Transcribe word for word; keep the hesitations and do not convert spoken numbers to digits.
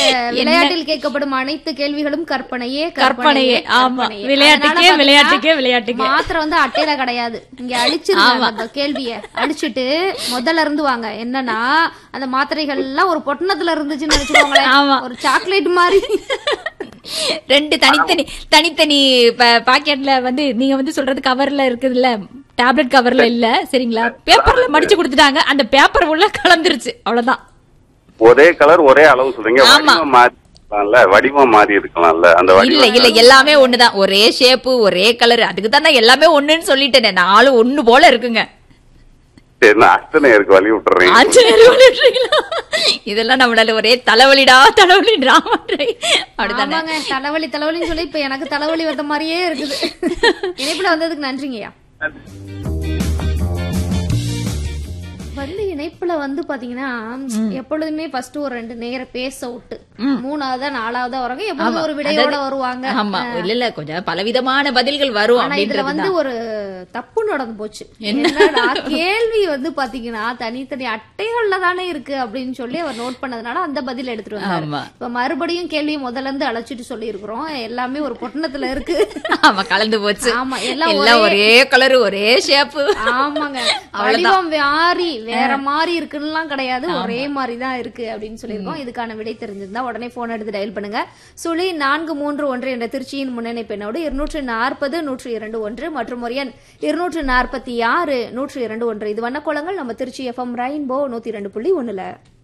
விளையாட்டில் கேட்கப்படும் அனைத்து கேள்விகளும் கற்பனையே கற்பனையே. ஆமா, விளையாட்டுக்கே விளையாட்டுக்கே விளையாட்டுக்கே. மாத்திரம் வந்து அட்டையில கிடையாது, இங்க அழிச்சிருவாங்க அந்த கேள்விய. அழிச்சிட்டு முதல்ல இருந்து வாங்க. என்னன்னா அந்த மாத்திரைகள் எல்லாம் ஒரு பொட்டணத்துல இருந்துச்சுன்னு நினைச்சுக்கோங்களேன், ஒரு சாக்லேட் மாதிரி ரெண்டு தனித்தனி தனித்தனி பாக்கெட்ல வந்து நீங்க வந்து சொல்றது கவர்ல இருக்குதுல்ல, டேப்லெட் கவர்ல இல்ல சரிங்களா, பேப்பர்ல மடிச்சு கொடுத்துட்டாங்க. அந்த பேப்பர் உள்ள கலந்துருச்சு, அவ்வளவுதான். ஒரே கலர் ஒரே அளவு சொல்றீங்க, வடிவம் மாறி வடிவம் மாறி இருக்கலாம்ல. அந்த இல்ல இல்ல எல்லாமே ஒண்ணுதான், ஒரே ஷேப்பு ஒரே கலர். அதுக்கு தான் நான் எல்லாமே ஒண்ணுன்னு சொல்லிட்டேன். நாலும் ஒண்ணு போல இருக்குங்க. வழி விட்டுறீங்க, இதெல்லாம் நம்மளால ஒரே தலைவலிடா தலைவலி டிராமா. அப்படிதாங்க, தலைவலி தலைவலின்னு சொல்லி இப்ப எனக்கு தலைவலி வந்த மாதிரியே இருக்குது. இணைப்புல வந்ததுக்கு நன்றிங்கய்யா. வந்து இணைப்புல வந்து பாத்தீங்கன்னா எப்பொழுதுமே ஃபர்ஸ்ட் ஒரு ரெண்டு நேரம் பேச விட்டு மூணாவதா நாலாவதா வராங்க, எப்பொழுதும் ஒரு விடையோட வருவாங்க. ஆமா, இல்ல இல்ல கொஞ்சம் பலவிதமான பதில்கள் வரும். ஆனா இதுல வந்து ஒரு தப்பு நடந்து போச்சு. என்னடா கேள்வி வந்து பாத்தீங்கன்னா தனித்தனி அட்டைகள்ல தானே இருக்கு அப்படின்னு சொல்லி அவர் நோட் பண்ணதுனால அந்த பதில் எடுத்துட்டு வந்தாரு. இப்ப மறுபடியும் கேள்வி முதல்ல இருந்து அழைச்சிட்டு சொல்லி இருக்கிறோம், எல்லாமே ஒரு பொட்டணத்துல இருக்கு. ஆமா, கலந்து போச்சு. ஆமா, எல்லாம் ஒரே கலர் ஒரே ஷேப்பு. ஆமாங்க, வடிவம் மாறி வேற மாதிரி இருக்குன்னு கிடையாது, ஒரே மாதிரிதான் இருக்கு அப்படின்னு சொல்லியிருக்கோம். இதுக்கான விடை தெரிஞ்சிருந்தா உடனே போன் எடுத்து டயல் பண்ணுங்க. சுழி நான்கு மூன்று ஒன்று என்ற திருச்சியின் முன்னணி பெண்ணோடு இருநூற்று நாற்பது நூற்றி இரண்டு ஒன்று மற்றும் ஒரு எண் இருநூற்று நாற்பத்தி ஆறு நூற்றி இரண்டு ஒன்று. இது வண்ணக்கோளங்கள் நம்ம திருச்சி எஃப்எம் ரெயின்போ நூத்தி இரண்டு புள்ளி ஒண்ணுல.